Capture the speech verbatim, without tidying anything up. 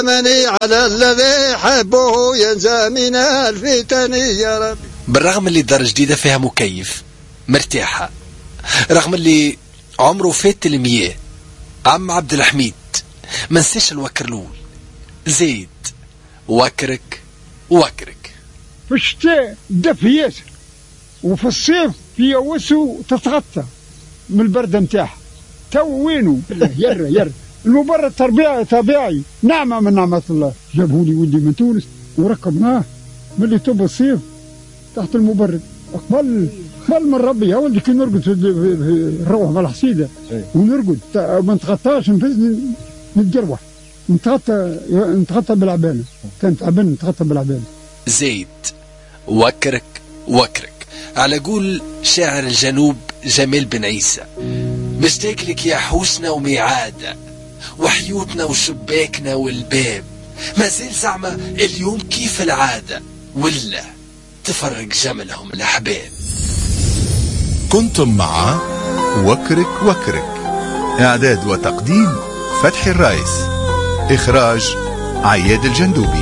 مني على الذي حبه ينزى من الفتن يا ربي. بالرغم اللي دار جديدة فيها مكيف مرتاحة، رغم اللي عمره فات المياه، عم عبد الحميد ما نساش الوكر الأول. زيد وكرك وكرك. في الشتاء دف ياسر، وفي الصيف في وسو تتغطى من البرد نتاعها. تو وينو يرى يرى المبرد طبيعي طبيعي، نعمة من نعمة الله. جابوا لي ولدي من تونس وركبناه ملي طب الصيف تحت المبرد. قبل قبل من ربي يا ولدي كي نرقد نروح بالحصيدة ونرقد ما نتغطاش، نفز نتجروح، نتغطى نتغطى بالعبانة. كان تعبان نتغطى بالعبانة. زيد وكرك وكرك على قول شاعر الجنوب جمال بن عيسى. مشتاق لك يا حوسنا وميعادة وحيوتنا وشباكنا والباب، ما زال زعمة اليوم كيف العادة ولا تفرق جملهم الأحباب. كنتم مع وكرك وكرك، إعداد وتقديم فتحي الرايس، إخراج عياد الجندوبي.